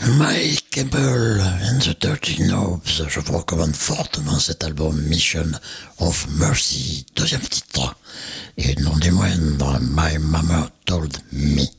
Mike Campbell and the Dirty Knobs, je vous recommande fortement cet album Mission of Mercy, deuxième titre, et non des moindres, My Mama Told Me.